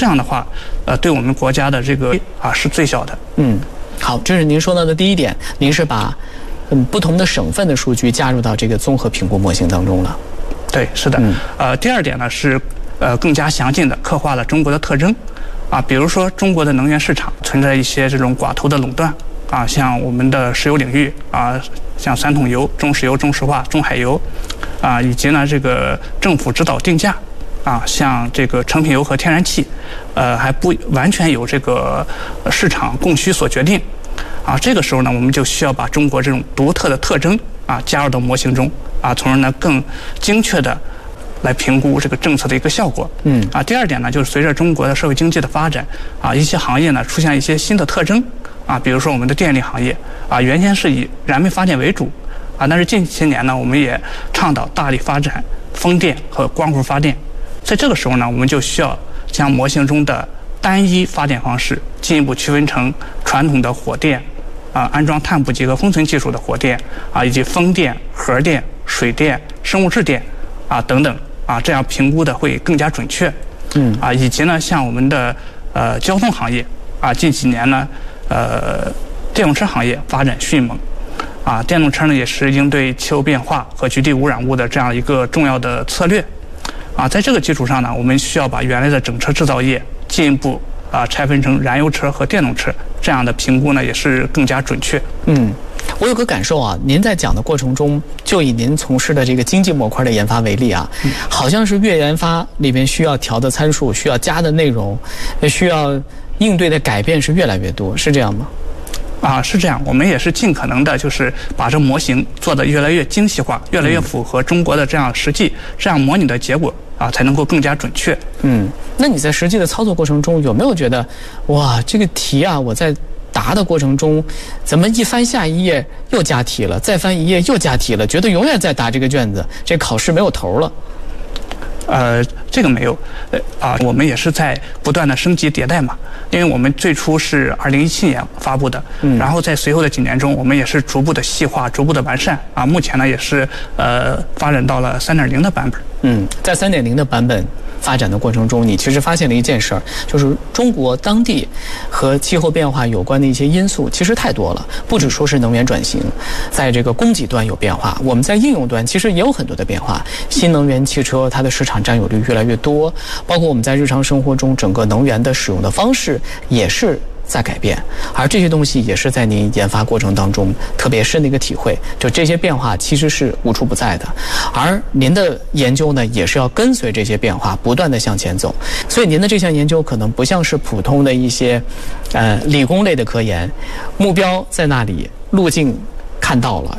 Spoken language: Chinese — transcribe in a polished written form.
这样的话，对我们国家的这个是最小的。 好，这是您说到的第一点，您是把不同的省份的数据加入到这个综合评估模型当中了。 对，是的。第二点呢是更加详尽的刻画了中国的特征比如说中国的能源市场存在一些这种寡头的垄断像我们的石油领域像三桶油、中石油、中石化、中海油以及呢这个政府指导定价像这个成品油和天然气还不完全由这个市场供需所决定这个时候呢我们就需要把中国这种独特的特征加入到模型中从而呢更精确的来评估这个政策的一个效果。第二点呢，就是随着中国的社会经济的发展一些行业呢出现一些新的特征比如说我们的电力行业原先是以燃煤发电为主但是近些年呢，我们也倡导大力发展风电和光伏发电。在这个时候呢，我们就需要将模型中的单一发电方式进一步区分成传统的火电安装碳捕集和封存技术的火电以及风电、核电、水电、生物质电等等这样评估的会更加准确。以及呢，像我们的交通行业近几年呢电动车行业发展迅猛电动车呢也是应对气候变化和局地污染物的这样一个重要的策略在这个基础上呢，我们需要把原来的整车制造业进一步拆分成燃油车和电动车，这样的评估呢也是更加准确。 我有个感受您在讲的过程中，就以您从事的这个经济模块的研发为例好像是越研发里边需要调的参数、需要加的内容、需要应对的改变是越来越多，是这样吗？ 是这样，我们也是尽可能的，就是把这模型做得越来越精细化，越来越符合中国的这样实际，这样模拟的结果才能够更加准确。 那你在实际的操作过程中，有没有觉得，哇，这个题我在答的过程中，怎么一翻下一页又加题了，再翻一页又加题了，觉得永远在答这个卷子，这考试没有头了？ 这个没有，我们也是在不断的升级迭代嘛。因为我们最初是2017年发布的，然后在随后的几年中，我们也是逐步的细化、逐步的完善目前呢也是发展到了3.0的版本。 在3.0的版本发展的过程中，你其实发现了一件事儿，就是中国当地和气候变化有关的一些因素其实太多了，不只说是能源转型，在这个供给端有变化，我们在应用端其实也有很多的变化。新能源汽车它的市场占有率越来越多，包括我们在日常生活中整个能源的使用的方式也是在改变，而这些东西也是在您研发过程当中特别深的一个体会，就这些变化其实是无处不在的，而您的研究呢也是要跟随这些变化不断的向前走，所以您的这项研究可能不像是普通的一些理工类的科研，目标在那里，路径看到了，